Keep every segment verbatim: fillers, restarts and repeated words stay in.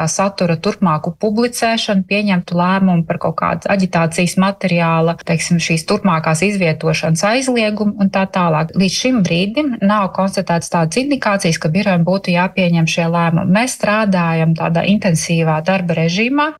tā satura turpmāku publicēšanu, pieņemtu lēmumu par kaut kādu aģitācijas materiāla, teiksim, šīs turpmākās izvietošanas aizliegumu un tā tālāk. Līdz šim brīdim nav konstatēts tādas indikācijas, ka birojam būtu jāpieņem šie lēmumi. Mēs strādājam tādā intensīvā darba režīmā.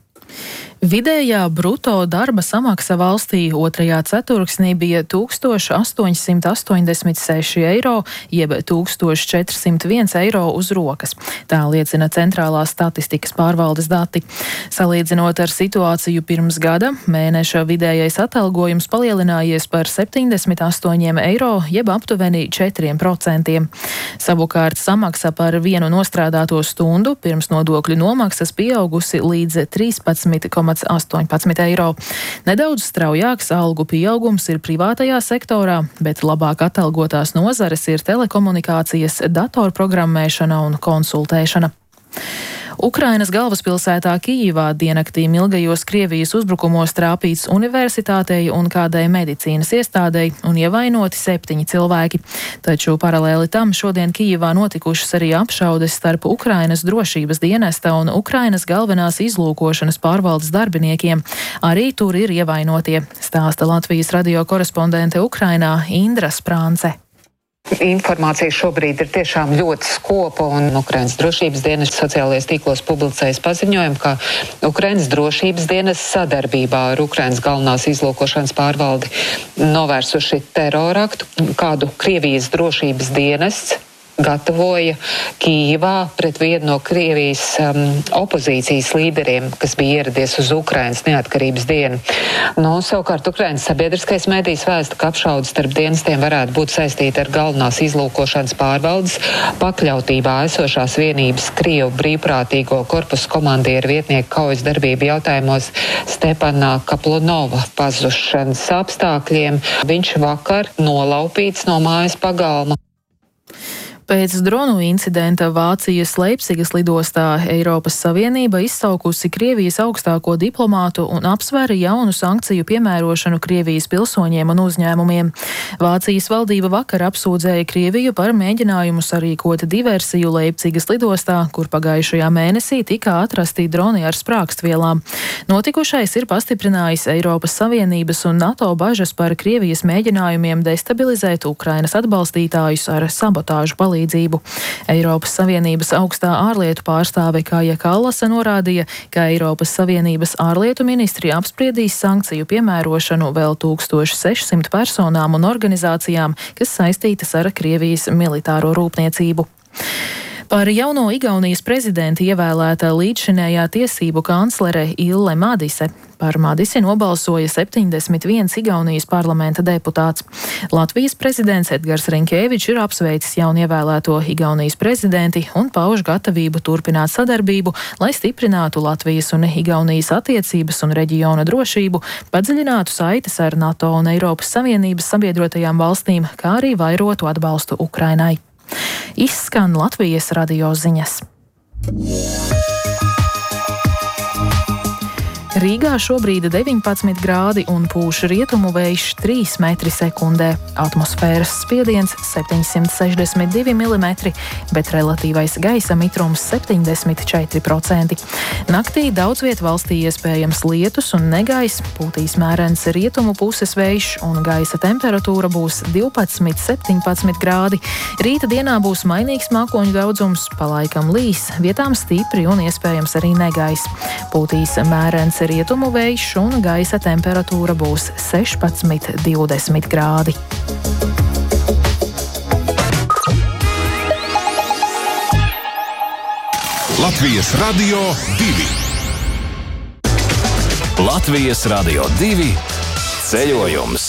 Vidējā bruto darba samaksa valstī otrajā ceturksnī bija tūkstoš astoņsimt astoņdesmit seši eiro, jeb tūkstoš četrsimt viens eiro uz rokas. Tā liecina Centrālās statistikas pārvaldes dati. Salīdzinot ar situāciju pirms gada, mēneša vidējais atalgojums palielinājies par septiņdesmit astoņiem eiro, jeb aptuveni četriem procentiem. Savukārt samaksa par vienu nostrādāto stundu pirms nodokļu nomaksas pieaugusi līdz trīspadsmit komats astoņpadsmit eiro. Nedaudz straujāks algu pieaugums ir privātajā sektorā, bet labāk atalgotās nozares ir telekomunikācijas, datorprogrammēšana un konsultēšana. Ukrainas galvaspilsētā Kijivā diennaktī ilgajos Krievijas uzbrukumos trāpīts universitātei un kādai medicīnas iestādei un ievainoti septiņi cilvēki. Taču paralēli tam šodien Kijivā notikušas arī apšaudes starp Ukrainas drošības dienesta un Ukrainas galvenās izlūkošanas pārvaldes darbiniekiem. Arī tur ir ievainotie, stāsta Latvijas radio korespondente Ukrainā Indra Sprānce. Informācija šobrīd ir tiešām ļoti skopa, un Ukrainas drošības dienas sociālajos tīklos publicējas paziņojumu, ka Ukrainas drošības dienas sadarbībā ar Ukrainas galvenās izlūkošanas pārvaldi novērsuši teroraktu, kādu Krievijas drošības dienests gatavoja Kijivā pret vienu no Krievijas um, opozīcijas līderiem, kas bija ieradies uz Ukrainas neatkarības dienu. Nu, savukārt Ukrainas sabiedriskais medijs vēsta, ka apšaudes starp dienestiem varētu būt saistīta ar galvenās izlūkošanas pārvaldes pakļautībā esošās vienības Krievu brīvprātīgo korpusu komandieru vietnieku kaujas darbību jautājumos Stepana Kaplunova pazušanas apstākļiem. Viņš vakar nolaupīts no mājas pagalma. Pēc dronu incidenta Vācijas Leipcigas lidostā Eiropas Savienība izsaukusi Krievijas augstāko diplomātu un apsver jaunu sankciju piemērošanu Krievijas pilsoņiem un uzņēmumiem. Vācijas valdība vakar apsūdzēja Krieviju par mēģinājumu sarīkot diversiju Leipcigas lidostā, kur pagājušajā mēnesī tika atrasti droni ar sprākstvielām. Notikušais ir pastiprinājis Eiropas Savienības un NATO bažas par Krievijas mēģinājumiem destabilizēt Ukrainas atbalstītājus ar sabotāžu palīdzību. Eiropas Savienības augstā ārlietu pārstāve Kaja Kallase norādīja, ka Eiropas Savienības ārlietu ministri apspriedīs sankciju piemērošanu vēl tūkstoš sešsimt personām un organizācijām, kas saistītas ar Krievijas militāro rūpniecību. Par jauno Igaunijas prezidenti ievēlēta līdzšinējā tiesību kanclere Ille Madise. Par Madisi nobalsoja septiņdesmit viens Igaunijas parlamenta deputāts. Latvijas prezidents Edgars Rinkēvičs ir apsveicis jaunievēlēto Igaunijas prezidenti un pauž gatavību turpināt sadarbību, lai stiprinātu Latvijas un Igaunijas attiecības un reģiona drošību, padziļinātu saites ar NATO un Eiropas Savienības sabiedrotajām valstīm, kā arī vairotu atbalstu Ukrainai. Izskan Latvijas radio ziņas. Rīgā šobrīd deviņpadsmit grādi un pūš rietumu vējš trīs metri sekundē. Atmosfēras spiediens septiņsimt sešdesmit divi milimetri, bet relatīvais gaisa mitrums septiņdesmit četri procenti. Naktī daudz viet valstī iespējams lietus un negaiss, pūtīs mērens rietumu puses vējš un gaisa temperatūra būs divpadsmit septiņpadsmit grādi. Rīta dienā būs mainīgs mākoņu daudzums, palaikam līs, vietām stipri un iespējams arī negaiss. Pūtīs mērens rietumu vējš un gaisa temperatūra būs sešpadsmit divdesmit grādi. Latvijas radio divi. Latvijas radio divi ceļojums.